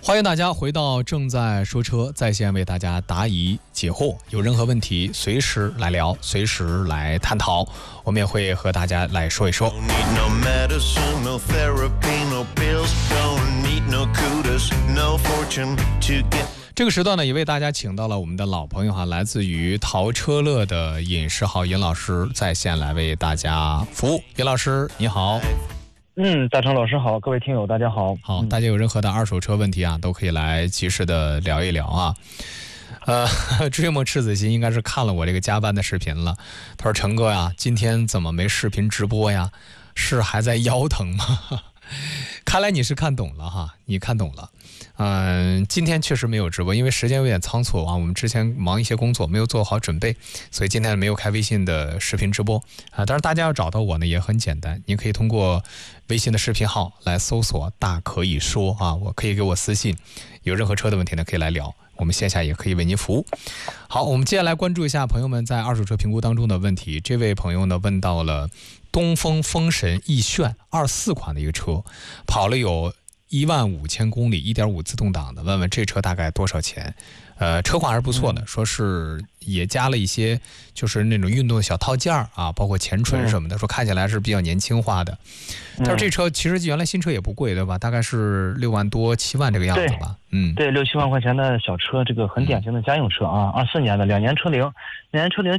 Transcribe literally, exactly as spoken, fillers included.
欢迎大家回到正在说车在线，为大家答疑解惑，有任何问题随时来聊，随时来探讨，我们也会和大家来说一说。这个时段呢，也为大家请到了我们的老朋友哈，来自于淘车乐的尹世豪尹老师在线来为大家服务。尹老师你好。 嗯，大成老师好，各位听友大家好。 好，大家有任何的二手车问题啊，都可以来及时的聊一聊啊。呃，追梦赤子心应该是看了我这个加班的视频了。他说：“成哥呀，今天怎么没视频直播呀？是还在腰疼吗？”看来你是看懂了哈，你看懂了。嗯、呃，今天确实没有直播，因为时间有点仓促啊。我们之前忙一些工作，没有做好准备，所以今天没有开微信的视频直播啊。当然，大家要找到我呢也很简单，你可以通过微信的视频号来搜索“大可以说”啊，我可以给我私信，有任何车的问题呢可以来聊，我们线下也可以为您服务。好，我们接下来关注一下朋友们在二手车评估当中的问题。这位朋友呢问到了东风风神奕炫二四款的一个车，跑了有一万五千公里， 一点五 自动挡的，问问这车大概多少钱？呃，车况还是不错的，说是也加了一些就是那种运动的小套件啊，包括前唇什么的，说看起来是比较年轻化的。他说这车其实原来新车也不贵，对吧？大概是六万多七万这个样子吧。嗯， 对，六七万块钱的小车，这个很典型的家用车啊，二四年的，两年车龄，两年车龄